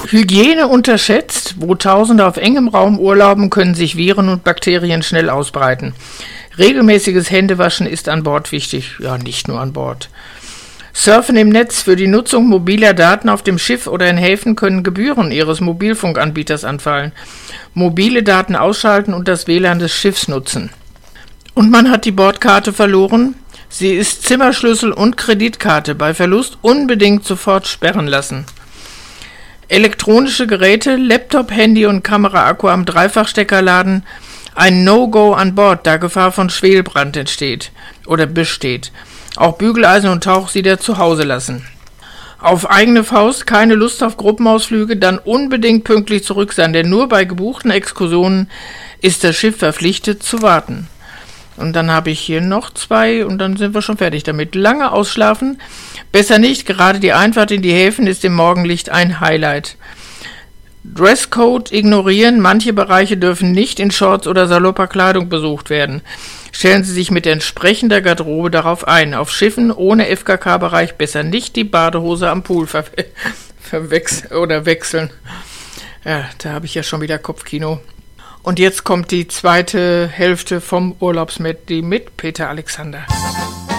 Hygiene unterschätzt. Wo Tausende auf engem Raum urlauben, können sich Viren und Bakterien schnell ausbreiten. Regelmäßiges Händewaschen ist an Bord wichtig. Ja, nicht nur an Bord. Surfen im Netz. Für die Nutzung mobiler Daten auf dem Schiff oder in Häfen können Gebühren Ihres Mobilfunkanbieters anfallen. Mobile Daten ausschalten und das WLAN des Schiffs nutzen. Und man hat die Bordkarte verloren. Sie ist Zimmerschlüssel und Kreditkarte. Bei Verlust unbedingt sofort sperren lassen. Elektronische Geräte, Laptop, Handy und Kameraakku am Dreifachstecker laden. Ein No-Go an Bord, da Gefahr von Schwelbrand entsteht oder besteht. Auch Bügeleisen und Tauchsieder zu Hause lassen. Auf eigene Faust, keine Lust auf Gruppenausflüge, dann unbedingt pünktlich zurück sein, denn nur bei gebuchten Exkursionen ist das Schiff verpflichtet zu warten. Und dann habe ich hier noch 2 und dann sind wir schon fertig damit. Lange ausschlafen, besser nicht, gerade die Einfahrt in die Häfen ist im Morgenlicht ein Highlight. Dresscode ignorieren, manche Bereiche dürfen nicht in Shorts oder salopper Kleidung besucht werden. Stellen Sie sich mit entsprechender Garderobe darauf ein. Auf Schiffen ohne FKK-Bereich besser nicht die Badehose am Pool wechseln. Ja, da habe ich ja schon wieder Kopfkino. Und jetzt kommt die zweite Hälfte vom Urlaubsmedley mit Peter Alexander.